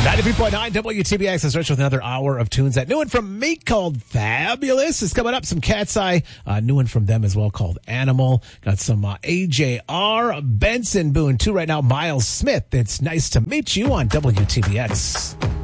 93.9 WTBX is Rich with another hour of tunes. That new one from me called Fabulous is coming up. Some Cat's Eye, new one from them as well called Animal. Got some AJR, Benson Boone, too right now. Miles Smith. It's nice to meet you on WTBX.